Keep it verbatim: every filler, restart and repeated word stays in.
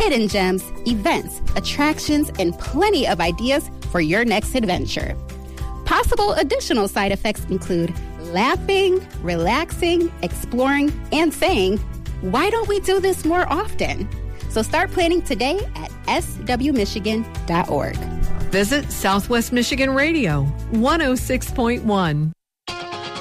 hidden gems, events, attractions, and plenty of ideas for your next adventure. Possible additional side effects include laughing, relaxing, exploring, and saying, why don't we do this more often? So start planning today at s w michigan dot org. Visit Southwest Michigan Radio, one oh six point one.